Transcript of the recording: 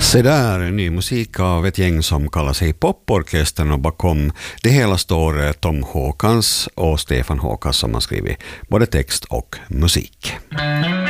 Se där ny musik av ett gäng som kallar sig Poporkestern, och bakom det hela står Tom Håkans och Stefan Håkas som har skrivit både text och musik.